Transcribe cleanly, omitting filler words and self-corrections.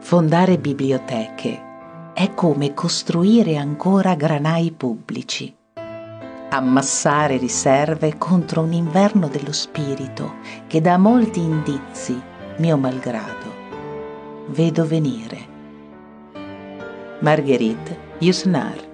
Fondare biblioteche è come costruire ancora granai pubblici, ammassare riserve contro un inverno dello spirito che da molti indizi, mio malgrado, vedo venire. Marguerite Yourcenar.